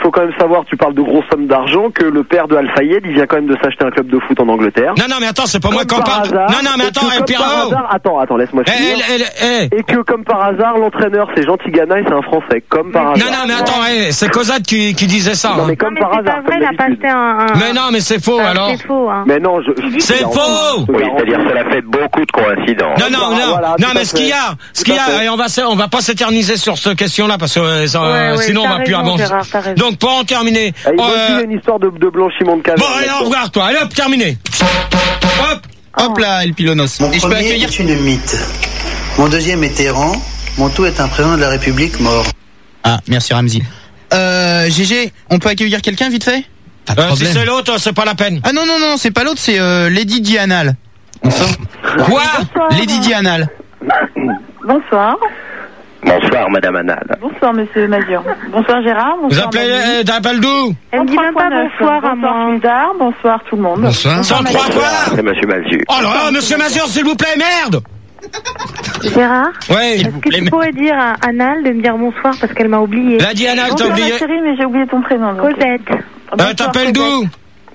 faut quand même savoir, tu parles de grosses sommes d'argent, que le père de Al-Fayed, il vient quand même de s'acheter un club de foot en Angleterre. Non, mais attends, c'est pas moi qui en parle. Non, mais attends, Pierrot. Attends, laisse-moi finir. Et que comme par hasard, l'entraîneur, c'est Jean Tigana et c'est un Français, comme par hasard. Non, mais attends, c'est Cosat qui disait ça. Non, mais comme par hasard. C'est pas vrai, il a pas acheté un... Mais non, mais c'est faux, alors. C'est faux, hein. Mais non, c'est faux! Oui, c'est-à-dire, ça a fait beaucoup de coïncidences. Non, mais ce qu'il y a, et on va pas s'éterniser sur cette question-là, parce que sinon on va plus avancer. Donc, pour en terminer. Il y a une histoire de blanchiment de caviar. Bon, allez, au revoir, toi. Allez, hop, terminé. Hop là, El Pilonos. Mon premier est une mythe. Mon deuxième est errant. Mon tout est un président de la République mort. Ah, merci Ramzi. GG, on peut accueillir quelqu'un vite fait? Si c'est l'autre, c'est pas la peine. Ah non, c'est pas l'autre, c'est Lady Dianal. Quoi? Lady Dianal. Bonsoir. Bonsoir, Madame Anal. Bonsoir, Monsieur Mazur. Bonsoir, Gérard. Bonsoir, vous appelez d'appel d'où? Elle me dit même pas bonsoir à moi. Bonsoir, bonsoir tout le monde. Bonsoir. 103 quoi? C'est Monsieur Mazur. Oh là, Monsieur Mazur, s'il vous plaît, merde! Gérard? Ouais. Est-ce que tu pourrais dire à Anal de me dire bonsoir parce qu'elle m'a oublié? La Diana, t'as oublié? Bonsoir, chérie, mais j'ai oublié ton prénom. Cosette. T'appelles d'où?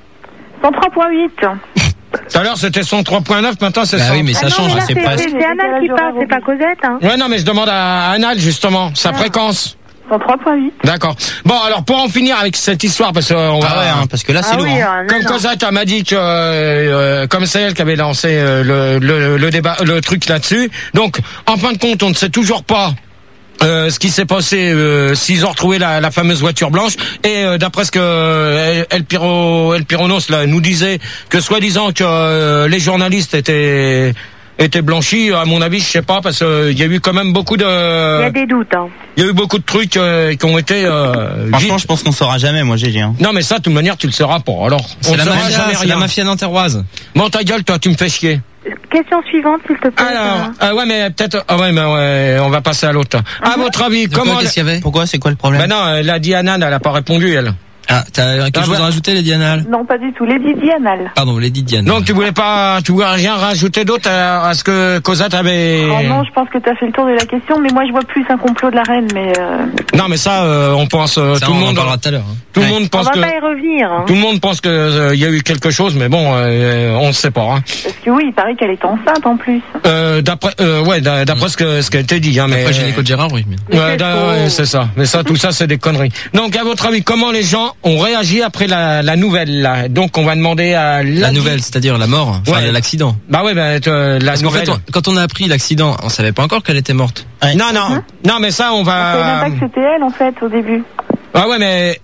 103.8. Tout à l'heure c'était 103.9, maintenant c'est 100. Oui, mais ça change, c'est pas. C'est Anal qui parle, c'est pas Cosette, hein. Ouais, non, mais je demande à Anal justement, sa fréquence. 103.8. D'accord. Bon, alors pour en finir avec cette histoire, parce qu'on va. Parce que là c'est lourd. Oui, comme Cosette m'a dit que comme c'est elle qui avait lancé le débat, le truc là-dessus. Donc, en fin de compte, on ne sait toujours pas. Ce qui s'est passé, s'ils ont retrouvé la fameuse voiture blanche, et d'après ce que El Pironos là nous disait, que soi-disant que les journalistes étaient blanchis, à mon avis, je sais pas, parce qu'il y a eu quand même beaucoup de. Il y a des doutes, hein. Il y a eu beaucoup de trucs qui ont été. Franchement, je pense qu'on saura jamais, moi, GG. Hein. Non, mais ça, de toute manière, tu le sauras pas. Alors, c'est la mafia nanterroise. Bon, ta gueule, toi, tu me fais chier. Question suivante, s'il te plaît. Alors, ouais, mais peut-être, on va passer à l'autre. À votre avis, comment qu'est-ce qu'il y avait? Pourquoi? C'est quoi le problème? Ben non, la Diana, elle a pas répondu, elle. Ah, t'as quelque chose à rajouter, Lady Anal? Non, pas du tout. Lady Dianal. Pardon, Lady Dianal. Donc tu voulais rien rajouter d'autre à ce que Cosette avait. Oh non, je pense que t'as fait le tour de la question, mais moi je vois plus un complot de la reine, mais. Non, mais ça, on pense tout le monde. On en parlera tout à l'heure. Hein. Tout le monde pense que. On va pas y revenir. Hein. Tout le monde pense que il y a eu quelque chose, mais bon, on ne sait pas. Hein. Parce que oui, il paraît qu'elle est enceinte en plus. D'après ce qui a été dit, hein, mais. Après gynéco de Gérard, oui. Ouais, c'est ça. Mais ça, tout ça, c'est des conneries. Donc, à votre avis, comment les gens ont réagi après la nouvelle là? Donc, on va demander à la nouvelle, c'est-à-dire la mort, enfin l'accident. Bah ouais, la Parce nouvelle. qu'en fait, quand on a appris l'accident, on savait pas encore qu'elle était morte. Ouais. Non, mais ça, on va. On savait même pas que c'était elle en fait au début. Ah ouais, mais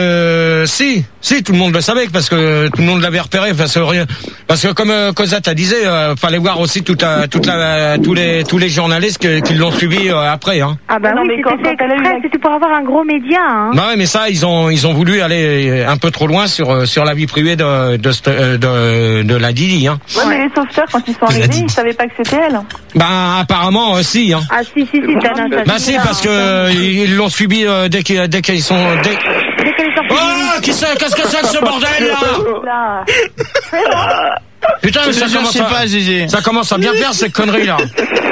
si tout le monde le savait, parce que tout le monde l'avait repéré, parce que comme Cosette a disait, fallait voir aussi tous les journalistes qui l'ont suivi après, hein. Ah bah non, oui, c'était pour avoir un gros média, hein. Bah ouais, mais ça, ils ont voulu aller un peu trop loin sur la vie privée de la Didi, hein. Ouais, mais les sauveteurs, quand ils sont arrivés, ils savaient pas que c'était elle. Bah apparemment, si, hein. Ah si, bah si, parce que ils l'ont suivi dès qu'ils sont. Oh, qu'est-ce que c'est que ce bordel là? Putain, mais ça commence à bien faire ces conneries là.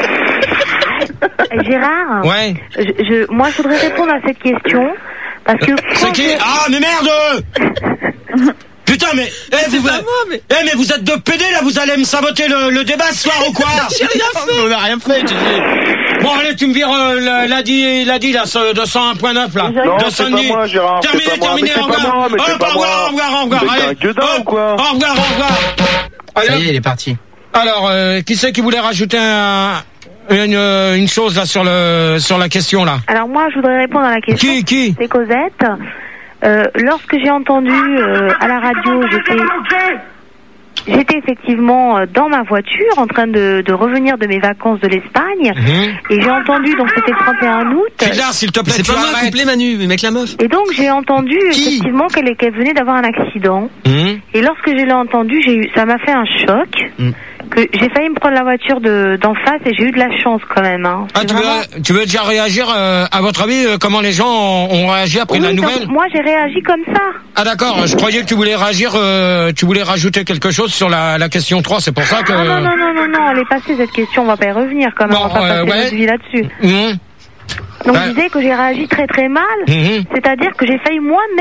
Gérard. Ouais. Moi, je voudrais répondre à cette question parce que. C'est qui? Ah, mais merde! Putain, mais mais vous êtes deux PD là, vous allez me saboter le débat ce soir ou quoi? J'ai rien fait. On a rien fait, GG. Bon, allez, tu me vires l'a dit là, de 101.9 là. Non, c'est pas moi, Gérard. Terminé, au revoir. Au revoir. Allez. Au revoir. Ça y est, il est parti. Alors, qui c'est qui voulait rajouter une chose là sur la question là? Alors moi, je voudrais répondre à la question. Qui? C'est Cosette. Lorsque j'ai entendu à la radio, j'étais effectivement dans ma voiture en train de revenir de mes vacances de l'Espagne et j'ai entendu, donc c'était le 31 août. Putain, s'il te plaît, c'est pas moi couplé Manu, mais mec la meuf. Et donc j'ai entendu effectivement qu'elle venait d'avoir un accident. Et lorsque je l'ai entendu, ça m'a fait un choc. Que j'ai failli me prendre la voiture d'en face et j'ai eu de la chance quand même. Hein. Ah, tu veux déjà réagir à votre avis comment les gens ont réagi après la nouvelle? Moi j'ai réagi comme ça. Ah d'accord, je croyais que tu voulais réagir, tu voulais rajouter quelque chose sur la question 3, c'est pour ça que... Non, elle est passée cette question, on va pas y revenir quand même, on va pas passer notre vie là-dessus. Donc je disais que j'ai réagi très très mal, c'est-à-dire que j'ai failli moi